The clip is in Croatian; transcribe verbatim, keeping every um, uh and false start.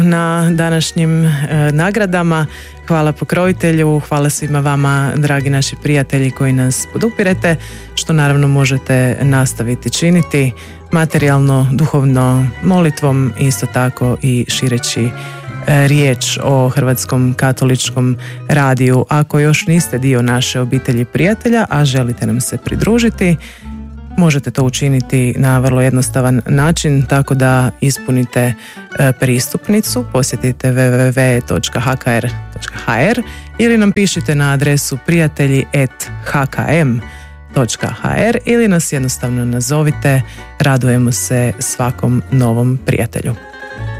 na današnjim e, nagradama. Hvala pokrovitelju, hvala svima vama, dragi naši prijatelji koji nas podupirete, što naravno možete nastaviti činiti materijalno, duhovno, molitvom, isto tako i šireći e, riječ o Hrvatskom katoličkom radiju. Ako još niste dio naše obitelji prijatelja, a želite nam se pridružiti, možete to učiniti na vrlo jednostavan način, tako da ispunite e, pristupnicu, posjetite w w w točka h k r točka h r ili nam pišite na adresu prijatelji at h k m točka h r ili nas jednostavno nazovite. Radujemo se svakom novom prijatelju.